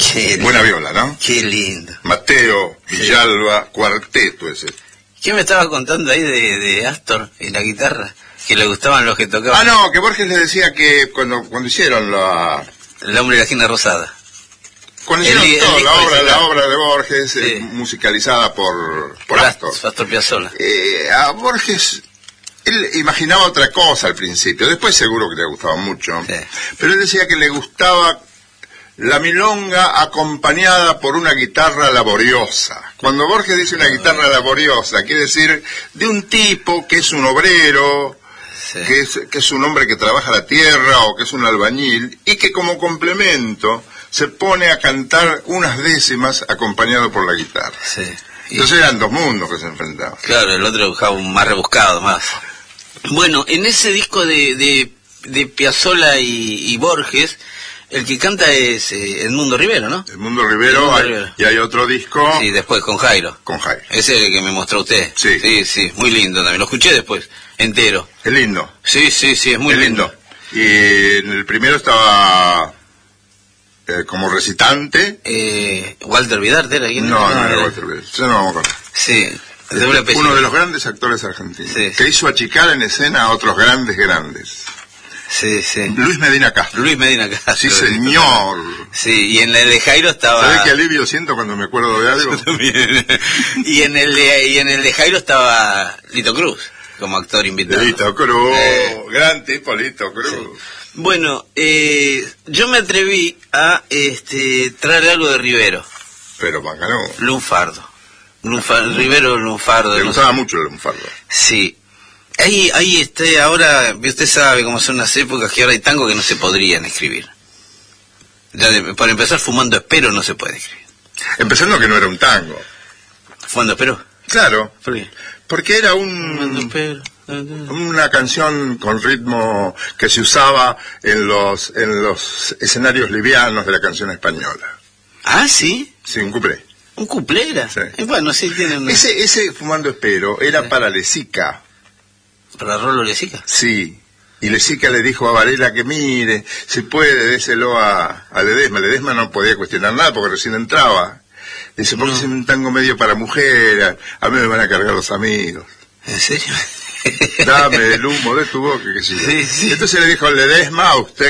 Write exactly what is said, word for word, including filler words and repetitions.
Qué Buena lindo. viola, ¿no? Qué lindo. Mateo Villalba, cuarteto ese. ¿Qué me estaba contando ahí de, de Astor y la guitarra? Que le gustaban los que tocaban. Ah, no, que Borges le decía que cuando, cuando hicieron la... El hombre de la esquina rosada. Cuando El hicieron di- el toda la disco obra, ese, la claro. obra de Borges, Sí. eh, musicalizada por, por Astor. Astor Piazzolla. Eh, a Borges, él imaginaba otra cosa al principio, después seguro que le gustaba mucho, Sí. pero él decía que le gustaba la milonga acompañada por una guitarra laboriosa. Cuando Borges dice una guitarra laboriosa, quiere decir de un tipo que es un obrero, Sí. que es, que es un hombre que trabaja la tierra o que es un albañil, y que como complemento se pone a cantar unas décimas acompañado por la guitarra. Sí. Y- Entonces eran dos mundos que se enfrentaban. Claro, el otro buscaba un más rebuscado, más. Bueno, en ese disco de, de, de Piazzolla y, y Borges, el que canta es eh, Edmundo Rivero, ¿no? Edmundo Rivero, Edmundo hay- Rivero. y hay otro disco Sí, después con Jairo. con Jairo. Ese es el que me mostró usted. Sí. Sí, sí, muy lindo también. Lo escuché después, entero. Es lindo, Sí, sí, sí, es muy es lindo. lindo. Y en el primero estaba eh, como recitante. Eh, Walter Vidarte era quien No, no, era? era Walter Vidal, yo no me acuerdo. Sí, de doble apellido. Uno de los grandes actores argentinos, Sí. que hizo achicar en escena a otros grandes, grandes. Sí, sí. Luis Medina Castro. Luis Medina Castro. Sí, señor. Sí, y en el de Jairo estaba... ¿Sabés qué alivio siento cuando me acuerdo de algo? También. y en el de, y en el de Jairo estaba Lito Cruz como actor invitado. Lito Cruz, Eh. gran tipo Lito Cruz. Sí. Bueno, eh, yo me atreví a este traer algo de Rivero, Pero Macanú. Lunfardo. Lunfa- Rivero Lunfardo. Le no gustaba sé. mucho el lunfardo. Sí. Ahí, ahí este, ahora, usted sabe cómo son las épocas que ahora hay tango que no se podrían escribir. Ya de- para empezar, Fumando Espero no se puede escribir. Empezando que no era un tango. Fumando Espero. Claro, ¿Por qué? porque era Fumando un, Espero. una canción con ritmo que se usaba en los, en los escenarios livianos de la canción española. Ah, sí. Sí, un cuplé. Un cuplera. Sí. Eh, bueno, sí tienen. Ese, ese Fumando Espero era Sí. para Lesica. Para Rolo Lesica. Sí. Y Lesica le dijo a Varela que mire, si puede, déselo a, a Ledesma. Ledesma no podía cuestionar nada porque recién entraba. Dice, porque No. es un tango medio para mujeres, a mí me van a cargar los amigos. ¿En serio? Dame el humo de tu boca, que sí. Sí, sí. Entonces le dijo Ledesma, a usted